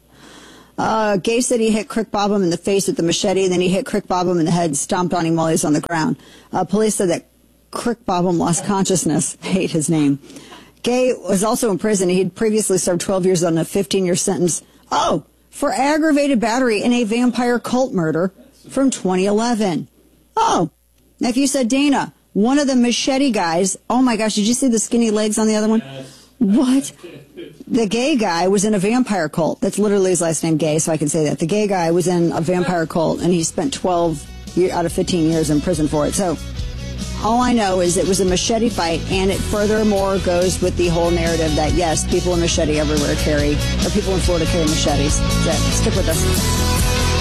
uh, Gay said he hit Crick Babum in the face with the machete, and then he hit Crick Babum in the head and stomped on him while he was on the ground. Uh, police said that Crick Babum lost consciousness. I hate his name. Gay was also in prison. He had previously served twelve years on a fifteen-year sentence. Oh, for aggravated battery in a vampire cult murder from twenty eleven. Oh, now if you said, Dana, one of the machete guys, oh my gosh, did you see the skinny legs on the other one? Yes. What? The Gay guy was in a vampire cult. That's literally his last name, Gay, so I can say that. The Gay guy was in a vampire cult, and he spent twelve year, out of fifteen years in prison for it. So all I know is it was a machete fight, and it furthermore goes with the whole narrative that, yes, people in machete everywhere carry, or people in Florida carry machetes. So stick with us.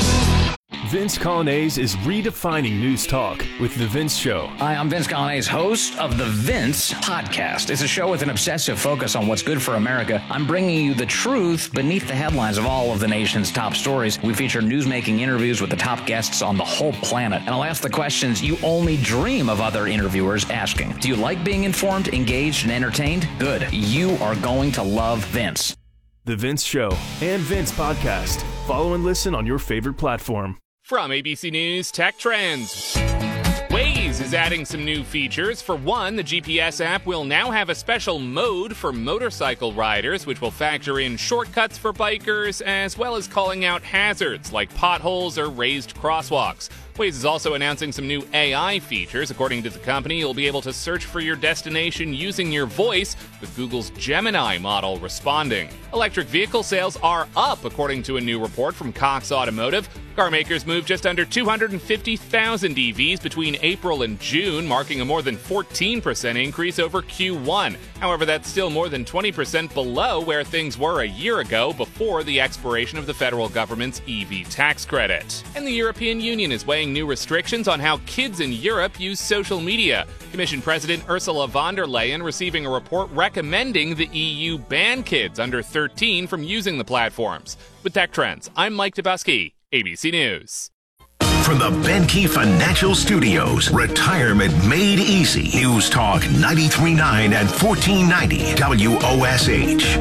Vince Colonnese is redefining news talk with The Vince Show. Hi, I'm Vince Colonnese, host of The Vince Podcast. It's a show with an obsessive focus on what's good for America. I'm bringing you the truth beneath the headlines of all of the nation's top stories. We feature newsmaking interviews with the top guests on the whole planet. And I'll ask the questions you only dream of other interviewers asking. Do you like being informed, engaged, and entertained? Good. You are going to love Vince. The Vince Show and Vince Podcast. Follow and listen on your favorite platform. From A B C News Tech Trends. Waze is adding some new features. For one, the G P S app will now have a special mode for motorcycle riders, which will factor in shortcuts for bikers, as well as calling out hazards like potholes or raised crosswalks. Waze is also announcing some new A I features. According to the company, you'll be able to search for your destination using your voice, with Google's Gemini model responding. Electric vehicle sales are up, according to a new report from Cox Automotive. Car makers moved just under two hundred fifty thousand E Vs between April and June, marking a more than fourteen percent increase over Q one. However, that's still more than twenty percent below where things were a year ago, before the expiration of the federal government's E V tax credit. And the European Union is weighing new restrictions on how kids in Europe use social media. Commission President Ursula von der Leyen receiving a report recommending the E U ban kids under thirteen from using the platforms. With Tech Trends, I'm Mike Dubusky, A B C News. From the Benke Financial Studios, Retirement Made Easy. News Talk ninety-three point nine and fourteen ninety W O S H.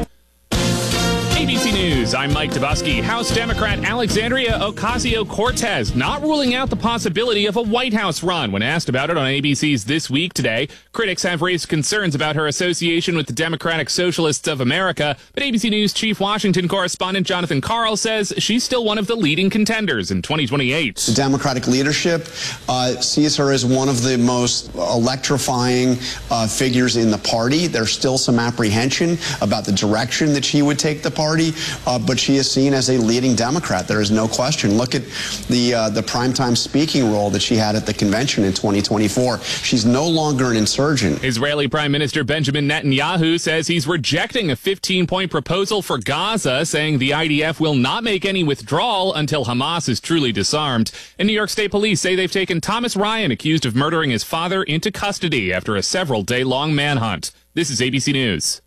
A B C News, I'm Mike Dubusky. House Democrat Alexandria Ocasio-Cortez not ruling out the possibility of a White House run. When asked about it on A B C's This Week today, critics have raised concerns about her association with the Democratic Socialists of America, but A B C News chief Washington correspondent Jonathan Karl says she's still one of the leading contenders in twenty twenty-eight. The Democratic leadership uh, sees her as one of the most electrifying uh, figures in the party. There's still some apprehension about the direction that she would take the party. Party, uh, but she is seen as a leading Democrat. There is no question. Look at the uh, the primetime speaking role that she had at the convention in twenty twenty-four. She's no longer an insurgent. Israeli Prime Minister Benjamin Netanyahu says he's rejecting a fifteen-point proposal for Gaza, saying the I D F will not make any withdrawal until Hamas is truly disarmed. And New York State Police say they've taken Thomas Ryan, accused of murdering his father, into custody after a several-day-long manhunt. This is A B C News.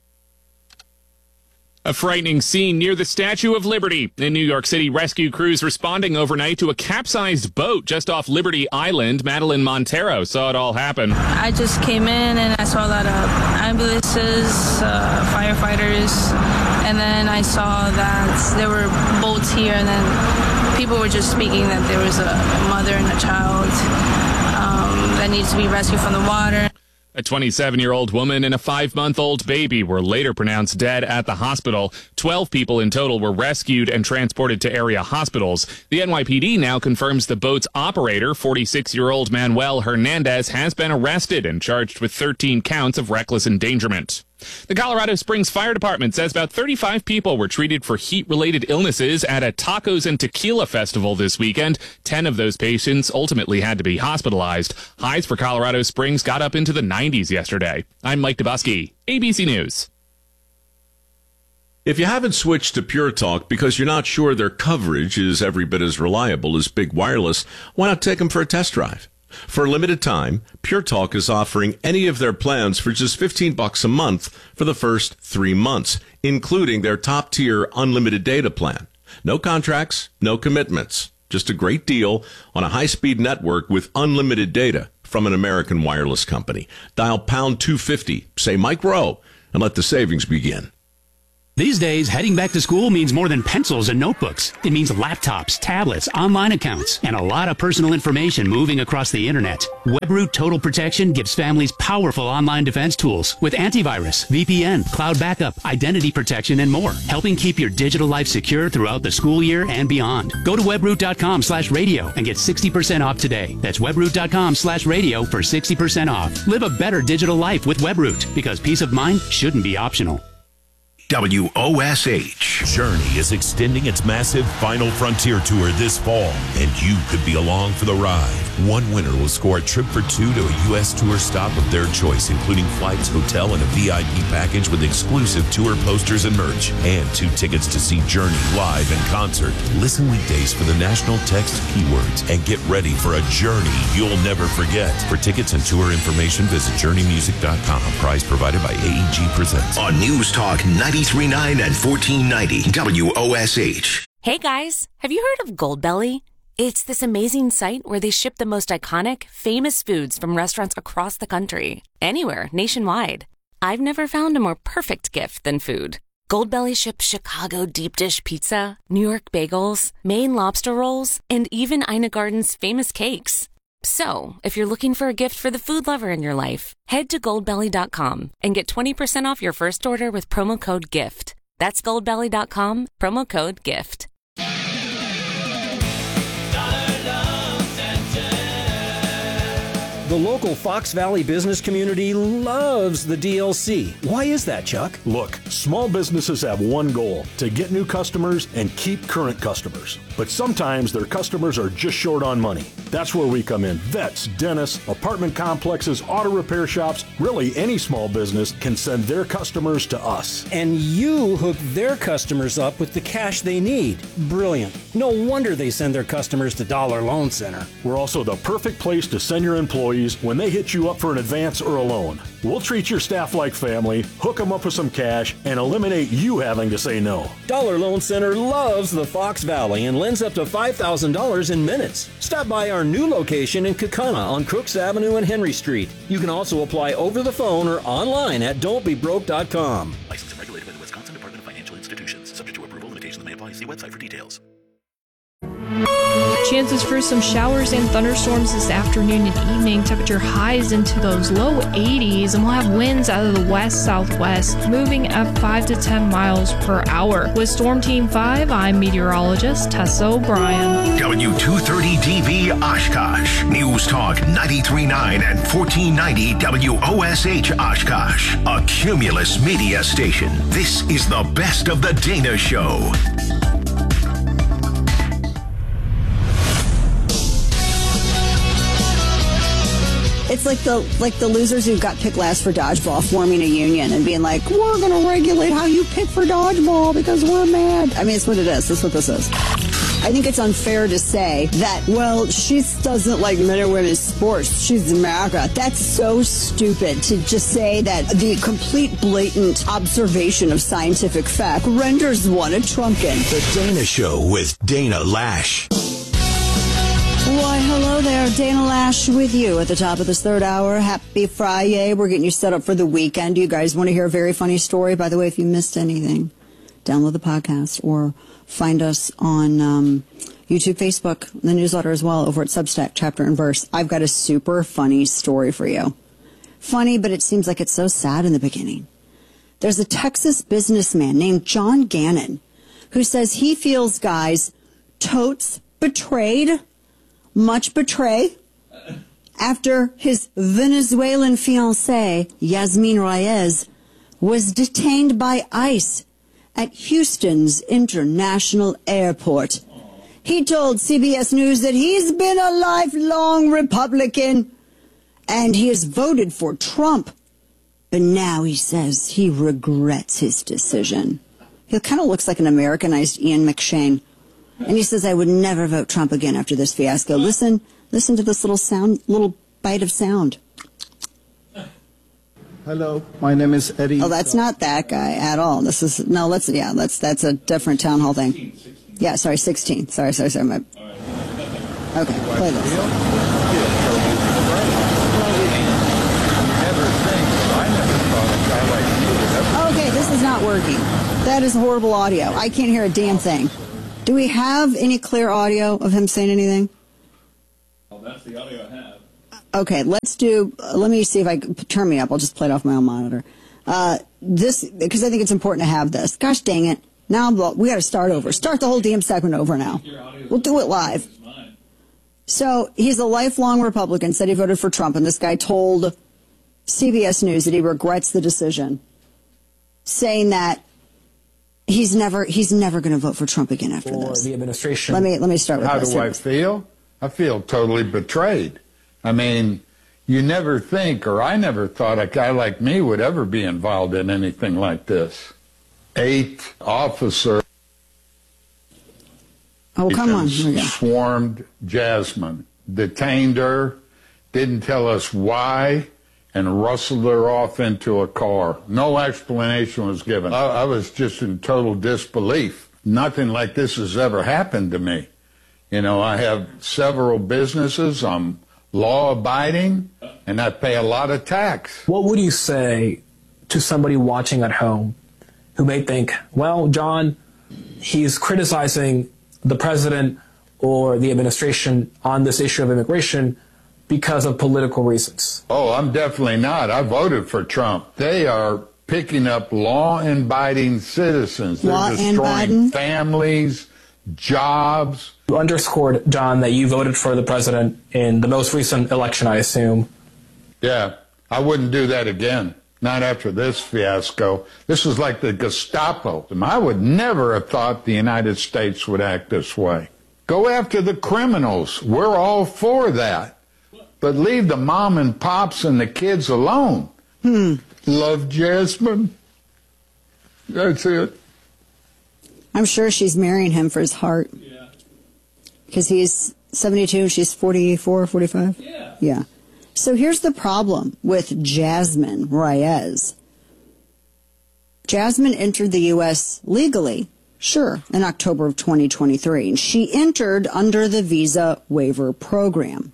A frightening scene near the Statue of Liberty. In New York City, rescue crews responding overnight to a capsized boat just off Liberty Island. Madeline Montero saw it all happen. I just came in and I saw a lot of ambulances, uh, firefighters, and then I saw that there were boats here, and then people were just speaking that there was a mother and a child um, that needed to be rescued from the water. A twenty-seven-year-old woman and a five-month-old baby were later pronounced dead at the hospital. Twelve people in total were rescued and transported to area hospitals. The N Y P D now confirms the boat's operator, forty-six-year-old Manuel Hernandez, has been arrested and charged with thirteen counts of reckless endangerment. The Colorado Springs Fire Department says about thirty-five people were treated for heat-related illnesses at a tacos and tequila festival this weekend. Ten of those patients ultimately had to be hospitalized. Highs for Colorado Springs got up into the nineties yesterday. I'm Mike Dubusky, A B C News. If you haven't switched to Pure Talk because you're not sure their coverage is every bit as reliable as Big Wireless, why not take them for a test drive? For a limited time, Pure Talk is offering any of their plans for just fifteen bucks a month for the first three months, including their top-tier unlimited data plan. No contracts, no commitments. Just a great deal on a high-speed network with unlimited data from an American wireless company. Dial pound two fifty, say Mike Rowe, and let the savings begin. These days, heading back to school means more than pencils and notebooks. It means laptops, tablets, online accounts, and a lot of personal information moving across the internet. WebRoot Total Protection gives families powerful online defense tools with antivirus, V P N, cloud backup, identity protection, and more, helping keep your digital life secure throughout the school year and beyond. Go to webroot.com slash radio and get sixty percent off today. That's webroot.com slash radio for sixty percent off. Live a better digital life with WebRoot, because peace of mind shouldn't be optional. W O S H. Journey is extending its massive Final Frontier Tour this fall, and you could be along for the ride. One winner will score a trip for two to a U S tour stop of their choice, including flights, hotel, and a V I P package with exclusive tour posters and merch, and two tickets to see Journey live in concert. Listen weekdays for the national text keywords and get ready for a journey you'll never forget. For tickets and tour information, visit journey music dot com. Prize provided by A E G Presents. On News Talk ninety-three point nine and fourteen ninety W O S H. Hey guys, have you heard of Goldbelly? It's this amazing site where they ship the most iconic, famous foods from restaurants across the country, anywhere, nationwide. I've never found a more perfect gift than food. Goldbelly ships Chicago deep dish pizza, New York bagels, Maine lobster rolls, and even Ina Garden's famous cakes. So, if you're looking for a gift for the food lover in your life, head to goldbelly dot com and get twenty percent off your first order with promo code GIFT. That's goldbelly dot com, promo code GIFT. The local Fox Valley business community loves the D L C. Why is that, Chuck? Look, small businesses have one goal, to get new customers and keep current customers. But sometimes their customers are just short on money. That's where we come in. Vets, dentists, apartment complexes, auto repair shops, really any small business can send their customers to us. And you hook their customers up with the cash they need. Brilliant. No wonder they send their customers to Dollar Loan Center. We're also the perfect place to send your employees when they hit you up for an advance or a loan. We'll treat your staff like family, hook them up with some cash, and eliminate you having to say no. Dollar Loan Center loves the Fox Valley and lends up to five thousand dollars in minutes. Stop by our new location in Kaukauna on Crooks Avenue and Henry Street. You can also apply over the phone or online at don't be broke dot com. Licensed and regulated by the Wisconsin Department of Financial Institutions. Subject to approval, limitations may apply. See website for details. Chances for some showers and thunderstorms this afternoon and evening. Temperature highs into those low eighties, and we'll have winds out of the west-southwest, moving at five to ten miles per hour. With Storm Team five, I'm meteorologist Tessa O'Brien. W two thirty D B Oshkosh. News Talk ninety-three point nine and fourteen ninety W O S H Oshkosh. A Cumulus media station. This is the best of the Dana Show. It's like the like the losers who got picked last for dodgeball forming a union and being like, we're going to regulate how you pick for dodgeball because we're mad. I mean, it's what it is. That's what this is. I think it's unfair to say that, well, she doesn't like men and women's sports. She's America. That's so stupid to just say that the complete blatant observation of scientific fact renders one a Trumpkin. The Dana Show with Dana Lash. Why, hello there. Dana Lash with you at the top of this third hour. Happy Friday. We're getting you set up for the weekend. You guys want to hear a very funny story? By the way, if you missed anything, download the podcast or find us on um, YouTube, Facebook, the newsletter as well over at Substack, Chapter and Verse. I've got a super funny story for you. funny, but it seems like it's so sad in the beginning. There's a Texas businessman named John Gannon who says he feels guys totes betrayed, much betray, after his Venezuelan fiancée, Yasmin Reyes, was detained by ICE at Houston's International Airport. He told C B S News that he's been a lifelong Republican and he has voted for Trump. But now he says he regrets his decision. He kind of looks like an Americanized Ian McShane. And he says, I would never vote Trump again after this fiasco. Listen, listen to this little sound, little bite of sound. Hello, my name is Eddie. Oh, that's not that guy at all. This is, no, let's, yeah, let's, that's a different town hall thing. Yeah, sorry, sixteen. Sorry, sorry, sorry. My, okay, play this. Okay, this is not working. That is horrible audio. I can't hear a damn thing. Do we have any clear audio of him saying anything? Well, that's the audio I have. Okay, let's do, uh, let me see if I can turn me up. I'll just play it off my own monitor. Uh, this, because I think it's important to have this. Gosh dang it. Now we got to start over. Start the whole damn segment over now. We'll do it live. So he's a lifelong Republican, said he voted for Trump, and this guy told C B S News that he regrets the decision, saying that he's never he's never going to vote for Trump again after for this. the administration. Let me let me start with How this. do I feel? I feel totally betrayed. I mean, you never think, or I never thought a guy like me would ever be involved in anything like this. Eight officers. Oh, come on. Here we go. Swarmed Jasmine, detained her, didn't tell us why, and rustled her off into a car. No explanation was given. I, I was just in total disbelief. Nothing like this has ever happened to me. You know, I have several businesses. I'm law-abiding, and I pay a lot of tax. What would you say to somebody watching at home who may think, well, John, he's criticizing the president or the administration on this issue of immigration because of political reasons? Oh, I'm definitely not. I voted for Trump. They are picking up law-abiding citizens. They're Law and destroying Biden? families, jobs. You underscored, John, that you voted for the president in the most recent election, I assume. Yeah, I wouldn't do that again. Not after this fiasco. This is like the Gestapo. I would never have thought the United States would act this way. Go after the criminals. We're all for that. But leave the mom and pops and the kids alone. Hmm. Love, Jasmine. That's it. I'm sure she's marrying him for his heart. Yeah. Because he's seventy-two and she's forty-four, forty-five? Yeah. Yeah. So here's the problem with Jasmine Reyes. Jasmine entered the U S legally, sure, in October of twenty twenty-three. And she entered under the visa waiver program.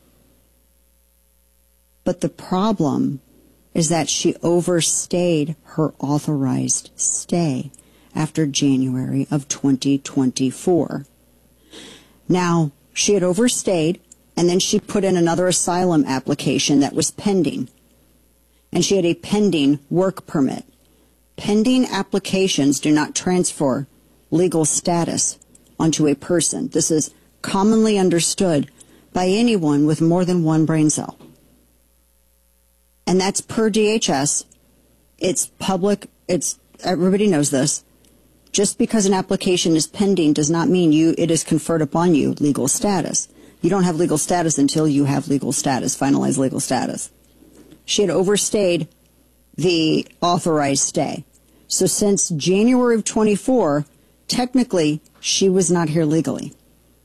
But the problem is that she overstayed her authorized stay after January of twenty twenty-four. Now, she had overstayed, and then she put in another asylum application that was pending. And she had a pending work permit. Pending applications do not transfer legal status onto a person. This is commonly understood by anyone with more than one brain cell. And that's per D H S. It's public. It's, everybody knows this. Just because an application is pending does not mean you it is conferred upon you legal status. You don't have legal status until you have legal status, finalized legal status. She had overstayed the authorized stay. So since January of twenty-four, technically, she was not here legally.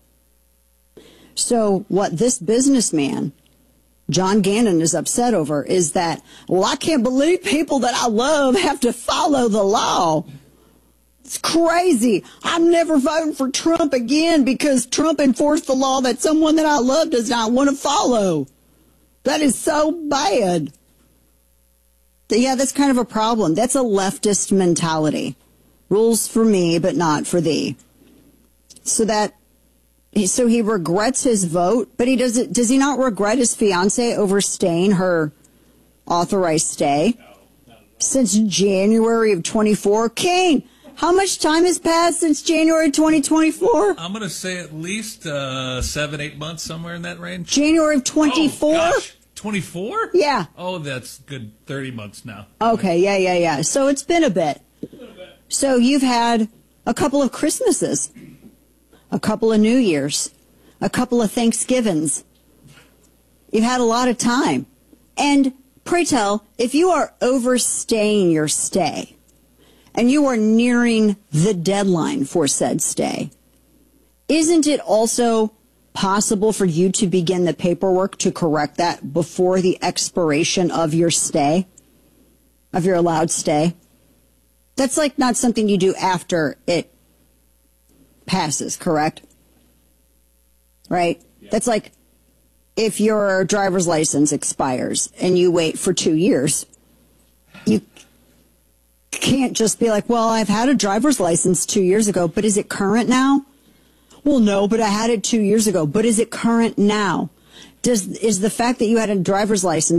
So what this businessman, John Gannon, is upset over is that, well, I can't believe people that I love have to follow the law. It's crazy. I'm never voting for Trump again because Trump enforced the law that someone that I love does not want to follow. That is so bad. Yeah, that's kind of a problem. That's a leftist mentality. Rules for me, but not for thee. So that, so he regrets his vote, but he does it. Does he not regret his fiance overstaying her authorized stay since January of twenty-four. Kane, how much time has passed since January twenty twenty-four? I'm going to say at least uh, seven, eight months, somewhere in that range. January of twenty-four? Oh, gosh. twenty-four? Yeah. Oh, that's good thirty months now. Okay, yeah, yeah, yeah. So it's been a bit. So you've had a couple of Christmases, a couple of New Year's, a couple of Thanksgivings. You've had a lot of time. And pray tell, if you are overstaying your stay and you are nearing the deadline for said stay, isn't it also possible for you to begin the paperwork to correct that before the expiration of your stay, of your allowed stay? That's like not something you do after it passes, correct? Right? Yeah. That's like if your driver's license expires and you wait for two years, you can't just be like, well, I've had a driver's license two years ago, but is it current now? Well, no, but I had it two years ago, but is it current now? Does is the fact that you had a driver's license